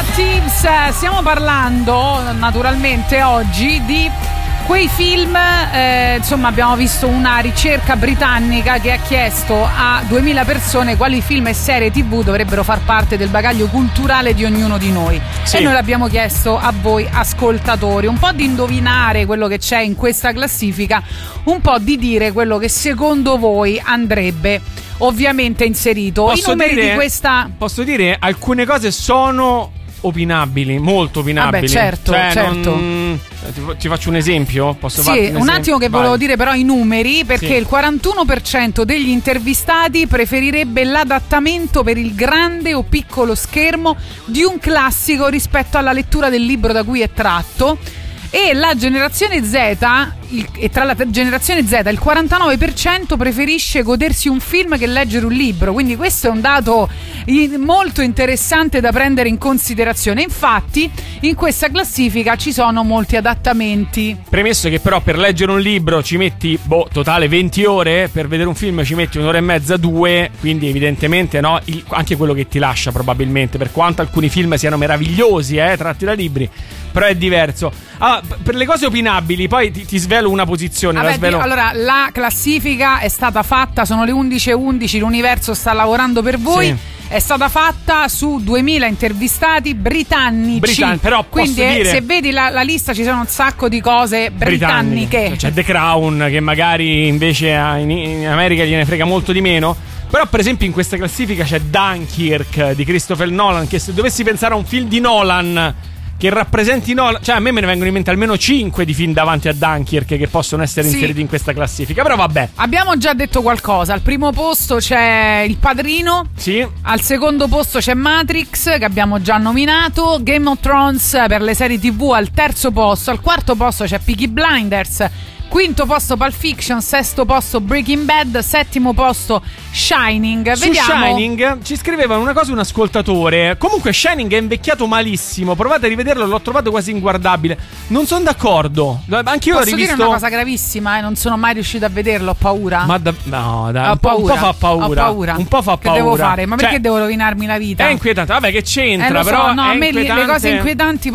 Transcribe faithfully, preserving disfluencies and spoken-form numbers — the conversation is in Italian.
Tips, stiamo parlando naturalmente oggi di quei film, eh, insomma abbiamo visto una ricerca britannica che ha chiesto a duemila persone quali film e serie tv dovrebbero far parte del bagaglio culturale di ognuno di noi, sì. E noi l'abbiamo chiesto a voi ascoltatori, un po' di indovinare quello che c'è in questa classifica, un po' di dire quello che secondo voi andrebbe ovviamente inserito. Posso I numeri dire, di questa... posso dire alcune cose sono opinabili, molto opinabili. Vabbè, certo, cioè, certo. Non... Ti, ti faccio un esempio? Posso sì, farti un, un esempio? attimo che Vai. volevo dire però i numeri, perché sì. il quarantuno per cento degli intervistati preferirebbe l'adattamento per il grande o piccolo schermo di un classico rispetto alla lettura del libro da cui è tratto. E la generazione Z, il, e tra la generazione Z il quarantanove per cento preferisce godersi un film che leggere un libro, quindi questo è un dato molto interessante da prendere in considerazione. Infatti in questa classifica ci sono molti adattamenti. Premesso che però per leggere un libro ci metti boh, totale venti ore, per vedere un film ci metti un'ora e mezza, due, quindi evidentemente no, il, anche quello che ti lascia probabilmente, per quanto alcuni film siano meravigliosi, eh, tratti da libri, però è diverso. Allora, per le cose opinabili, poi ti, ti svelo una posizione. Vabbè, la svelo... di, allora, la classifica è stata fatta, sono le undici e undici, l'universo sta lavorando per voi. Sì. È stata fatta su duemila intervistati britannici. Britann- però quindi posso dire... se vedi la, la lista ci sono un sacco di cose britanniche. Britanniche. C'è The Crown, che magari invece in, in America gliene frega molto di meno. Però per esempio in questa classifica c'è Dunkirk di Christopher Nolan, che se dovessi pensare a un film di Nolan che rappresenti Nolan, cioè a me me ne vengono in mente almeno cinque di film davanti a Dunkirk che possono essere sì. inseriti in questa classifica, però vabbè. Abbiamo già detto qualcosa. Al primo posto c'è Il Padrino, sì. Al secondo posto c'è Matrix, che abbiamo già nominato, Game of Thrones per le serie tv al terzo posto, al quarto posto c'è Peaky Blinders, quinto posto Pulp Fiction, sesto posto Breaking Bad, settimo posto Shining. Su Vediamo. Shining ci scriveva una cosa un ascoltatore. Comunque Shining è invecchiato malissimo, provate a rivederlo, l'ho trovato quasi inguardabile. Non sono d'accordo. Anch'io Posso l'ho rivisto. dire una cosa gravissima, eh? Non sono mai riuscito a vederlo, ho paura. Ma da... no, dai, ho un, po', un po' fa paura. Ho paura. Un po' fa paura. Che devo fare? Ma cioè, perché devo rovinarmi la vita? È inquietante. Vabbè, che c'entra, eh, lo so, però no, è a me inquietante. le cose inquietanti